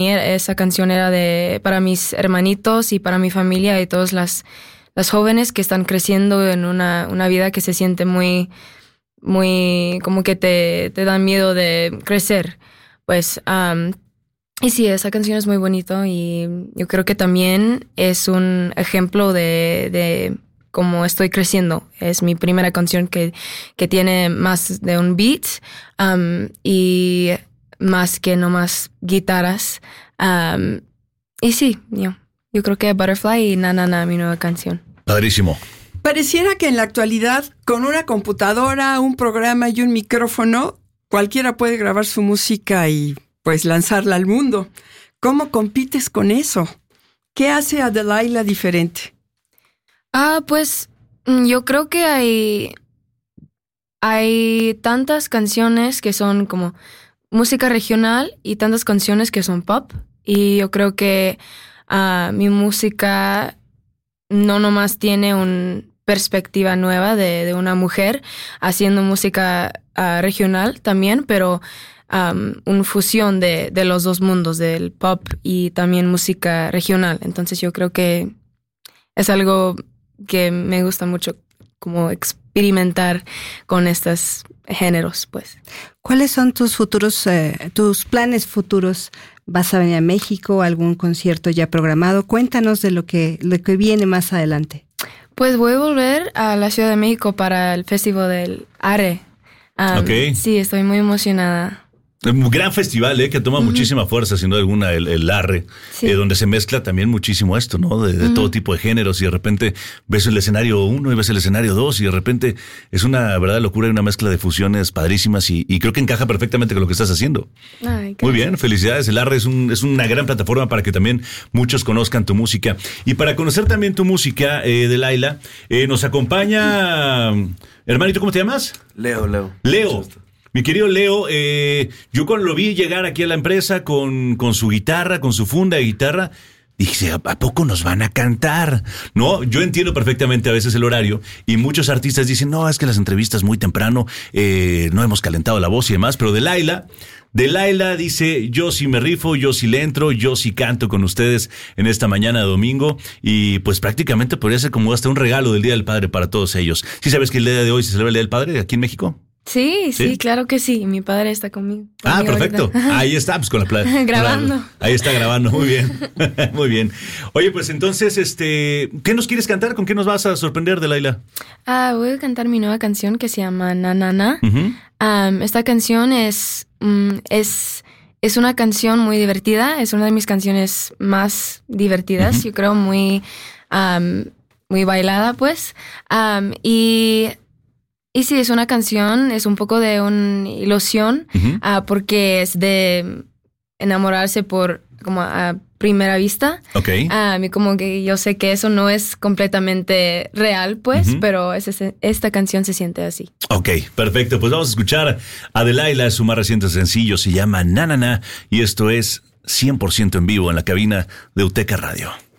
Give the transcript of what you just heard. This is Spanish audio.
Esa canción era para mis hermanitos y para mi familia y todas las jóvenes que están creciendo en una vida que se siente muy, muy, como que te da miedo de crecer. Pues, y sí, esa canción es muy bonito y yo creo que también es un ejemplo de cómo estoy creciendo. Es mi primera canción que tiene más de un beat, y más que nomás guitarras. Y sí, yo creo que Butterfly y Na Na Na, mi nueva canción. Padrísimo. Pareciera que en la actualidad, con una computadora, un programa y un micrófono, cualquiera puede grabar su música y pues lanzarla al mundo. ¿Cómo compites con eso? ¿Qué hace a Delilah diferente? Pues yo creo que hay tantas canciones que son como música regional y tantas canciones que son pop. Y yo creo que mi música no nomás tiene una perspectiva nueva de una mujer haciendo música regional también, pero una fusión de los dos mundos, del pop y también música regional. Entonces yo creo que es algo que me gusta mucho, como experimentar con estos géneros, pues. ¿Cuáles son tus planes futuros? ¿Vas a venir a México? ¿Algún concierto ya programado? Cuéntanos de lo que viene más adelante. Pues voy a volver a la Ciudad de México para el Festival del Arre. Okay. Sí, estoy muy emocionada. Un gran festival, que toma muchísima fuerza, sin duda alguna, el Arre, sí. Donde se mezcla también muchísimo esto, ¿no? De todo tipo de géneros, y de repente ves el escenario 1 y ves el escenario 2, y de repente es una verdadera locura y una mezcla de fusiones padrísimas, y creo que encaja perfectamente con lo que estás haciendo. Ay, muy bien, felicidades. El Arre es una gran plataforma para que también muchos conozcan tu música. Y para conocer también tu música, Delilah, nos acompaña... Hermanito, ¿cómo te llamas? Leo. Mi querido Leo, yo cuando lo vi llegar aquí a la empresa con su guitarra, con su funda de guitarra, dije, ¿a poco nos van a cantar? No, yo entiendo perfectamente a veces el horario, y muchos artistas dicen, no, es que las entrevistas muy temprano, no hemos calentado la voz y demás, pero Delilah dice, yo sí me rifo, yo sí le entro, yo sí canto con ustedes en esta mañana de domingo, y pues prácticamente podría ser como hasta un regalo del Día del Padre para todos ellos. ¿Sí sabes que el día de hoy se celebra el Día del Padre aquí en México? Sí, claro que sí. Mi padre está conmigo. Perfecto. Ahorita. Ahí está, pues con la grabando. Ahí está grabando, muy bien. Muy bien. Oye, pues entonces, ¿qué nos quieres cantar? ¿Con qué nos vas a sorprender, Delilah? Voy a cantar mi nueva canción que se llama Na Na Na. Esta canción es una canción muy divertida. Es una de mis canciones más divertidas. Yo creo muy bailada, pues. Y sí, es una canción, es un poco de una ilusión, porque es de enamorarse como a primera vista. Okay. Y como que yo sé que eso no es completamente real, pues, pero esta canción se siente así. Ok, perfecto. Pues vamos a escuchar a Delilah, su más reciente sencillo, se llama Na Na Na, y esto es 100% en vivo en la cabina de Uteca Radio.